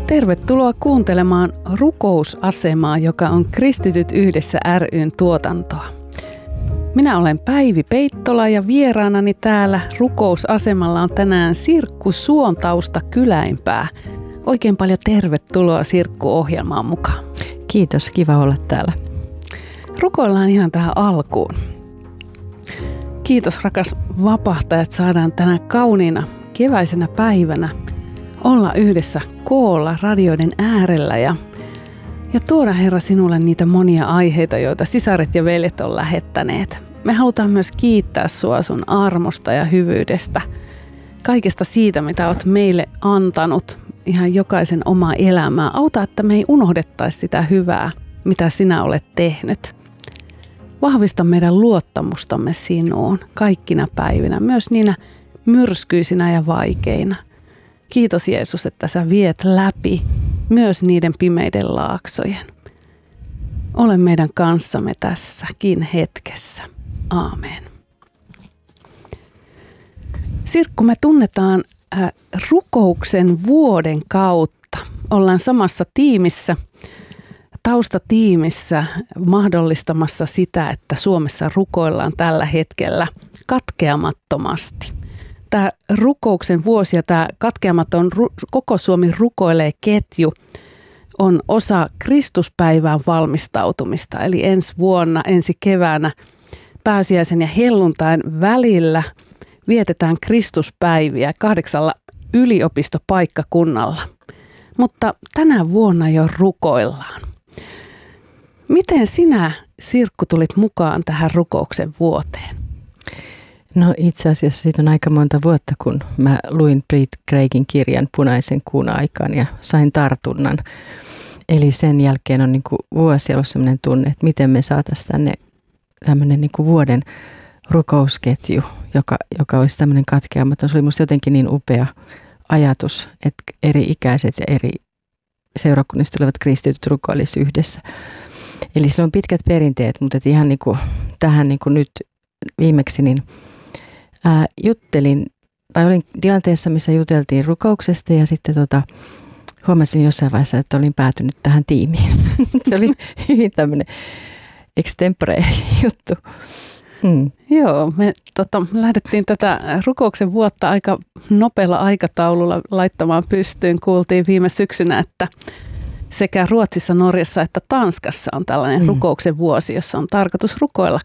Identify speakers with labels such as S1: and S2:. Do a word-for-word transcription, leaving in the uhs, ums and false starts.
S1: Tervetuloa kuuntelemaan Rukousasemaa, joka on Kristityt yhdessä ry:n tuotantoa. Minä olen Päivi Peittola ja vieraanani täällä Rukousasemalla on tänään Sirkku Suontausta Kyläinpää. Oikein paljon tervetuloa Sirkku ohjelmaan mukaan.
S2: Kiitos, kiva olla täällä.
S1: Rukoillaan ihan tähän alkuun. Kiitos rakas vapahtaja, että saadaan tänä kauniina keväisenä päivänä olla yhdessä koolla radioiden äärellä ja, ja tuoda Herra sinulle niitä monia aiheita, joita sisaret ja veljet on lähettäneet. Me halutaan myös kiittää sua sun armosta ja hyvyydestä, kaikesta siitä, mitä olet meille antanut, ihan jokaisen omaa elämää. Auta, että me ei unohdettaisi sitä hyvää, mitä sinä olet tehnyt. Vahvista meidän luottamustamme sinuun kaikkina päivinä, myös niinä myrskyisinä ja vaikeina. Kiitos Jeesus, että sä viet läpi myös niiden pimeiden laaksojen. Ole meidän kanssamme tässäkin hetkessä. Aamen. Sirkku, me tunnetaan äh, rukouksen vuoden kautta. Ollaan samassa tiimissä, taustatiimissä mahdollistamassa sitä, että Suomessa rukoillaan tällä hetkellä katkeamattomasti. Tämä rukouksen vuosi ja tämä katkeamaton Koko Suomi rukoilee -ketju on osa Kristuspäivään valmistautumista. Eli ensi vuonna, ensi keväänä pääsiäisen ja helluntain välillä vietetään Kristuspäiviä kahdeksalla yliopistopaikkakunnalla. Mutta tänä vuonna jo rukoillaan. Miten sinä, Sirkku, tulit mukaan tähän rukouksen vuoteen?
S2: No itse asiassa siitä on aika monta vuotta, kun mä luin Brit Craigin kirjan Punaisen kuun aikaan ja sain tartunnan. Eli sen jälkeen on niin kuin vuosi ollut sellainen tunne, että miten me saataisiin tänne tämmöinen niin kuin vuoden rukousketju, joka, joka olisi tämmöinen katkeamaton. Se oli musta jotenkin niin upea ajatus, että eri ikäiset ja eri seurakunnista tulevat kristityt rukoilisivat yhdessä. Eli sillä on pitkät perinteet, mutta ihan niin kuin tähän niin kuin nyt viimeksi niin ää, juttelin, tai olin tilanteessa, missä juteltiin rukouksesta ja sitten tota, huomasin jossain vaiheessa, että olin päätynyt tähän tiimiin. Se oli hyvin tämmöinen extempore juttu. Hmm.
S1: Joo, me tota, lähdettiin tätä rukouksen vuotta aika nopealla aikataululla laittamaan pystyyn. Kuultiin viime syksynä, että sekä Ruotsissa, Norjassa että Tanskassa on tällainen hmm. rukouksen vuosi, jossa on tarkoitus rukoilla